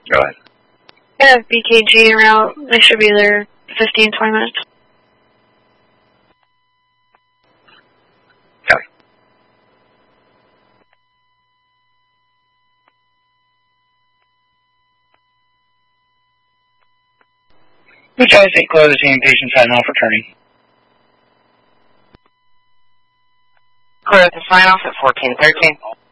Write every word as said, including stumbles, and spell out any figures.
Go ahead. I have B K G en route. They should be there fifteen, twenty minutes. Copy. Which I think closes communication sign off returning. Clear the sign off at fourteen thirteen.